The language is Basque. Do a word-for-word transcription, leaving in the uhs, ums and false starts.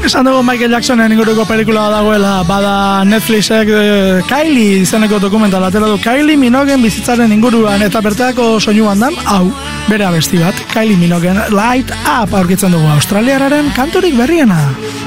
Esan dugu Michael Jacksonen inguruko pelikula dagoela, bada Netflixek e, Kylie izeneko dokumental atera du Kylie Minogen bizitzaren inguruan, eta bertako soinuan dan, hau, bere abesti bat, Kylie Minogen Light Up aurkitzen dugu Australiararen kanturik berriena.